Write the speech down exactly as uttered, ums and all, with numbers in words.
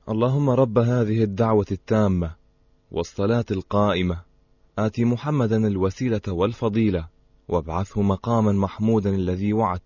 اللهم رب هذه الدعوة التامة والصلاة القائمة آت محمدا الوسيلة والفضيلة وابعثه مقاما محمودا الذي وعدت